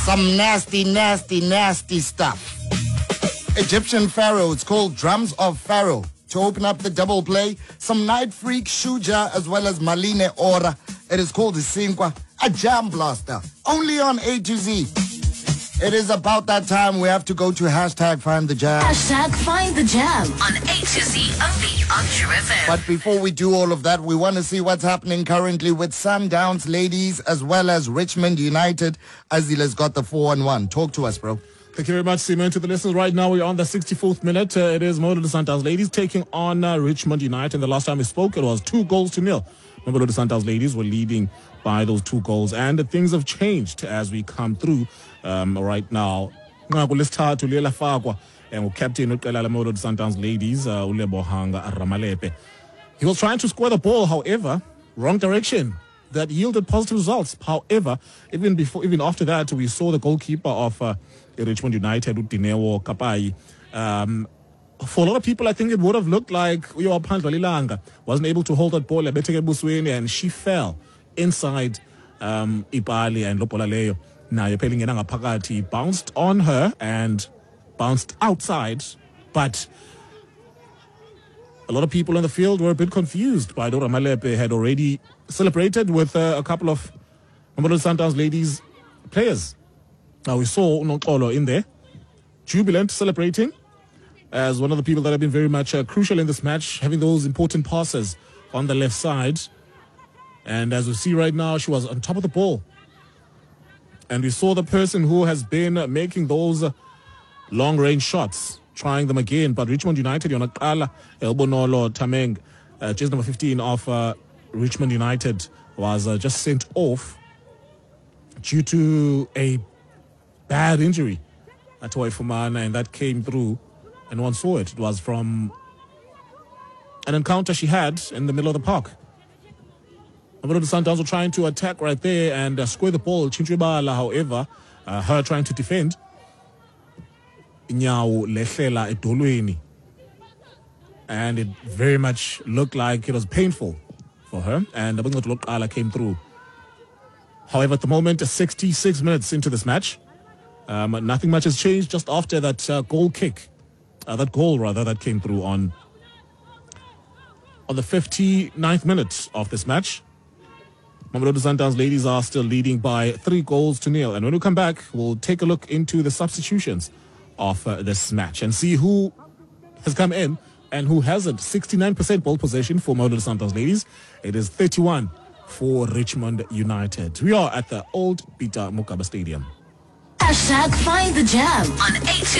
Some nasty, nasty, nasty stuff. Egyptian Pharaoh, it's called Drums of Pharaoh. To open up the double play, some Night Freak, Shuja, as well as Maline Ora. It is called Isinkwa, a jam blaster, only on A to Z. It is about that time we have to go to hashtag Find the Jam. Hashtag Find the Jam on A to Z only on True FM. But before we do all of that, we want to see what's happening currently with Sundowns ladies as well as Richmond United. Azila's got the 4-1. Talk to us, bro. Thank you very much, Simon. To the listeners, right now we're on the 64th minute. It is Mamelodi Sundowns ladies taking on Richmond United. The last time we spoke, it was 2-0. Mamelodi Sundowns ladies were leading by those 2 goals, and things have changed as we come through right now. Captain Mamelodi Sundowns ladies, Ulebohanga Ramalepe. He was trying to score the ball, however, wrong direction. That yielded positive results. However, even after that, we saw the goalkeeper of Richmond United, Dinewo Kapai. For a lot of people, I think it would have looked like Uyo Pandlalilanga wasn't able to hold that ball, and she fell inside Ipali and Lopolaleyo. Now you're playing Pakati bounced on her and bounced outside, but a lot of people on the field were a bit confused by Dora Malepe had already celebrated with a couple of Mamelodi Sundowns ladies players. Now we saw Nokolo in there, jubilant, celebrating as one of the people that have been very much crucial in this match, having those important passes on the left side. And as we see right now, she was on top of the ball. And we saw the person who has been making those long-range shots, trying them again. But Richmond United, Yonakala, Elbonolo Tameng, just number 15 of Richmond United, was just sent off due to a bad injury at Waifumana, and that came through, and one saw it. It was from an encounter she had in the middle of the park. The Sundowns were trying to attack right there and square the ball. Chinchibala, however, her trying to defend. Inyawo lehlela edolweni. And it very much looked like it was painful for her. And Abangotolokala came through. However, at the moment, 66 minutes into this match, nothing much has changed just after that goal kick. That goal, rather, that came through on the 59th minute of this match. Mamelodi Sundowns ladies are still leading by 3-0. And when we come back, we'll take a look into the substitutions of this match and see who has come in and who hasn't. 69% ball possession for Mamelodi Sundowns ladies. It is 31 for Richmond United. We are at the old Peter Mokaba Stadium. Hashtag Find the Jam on A to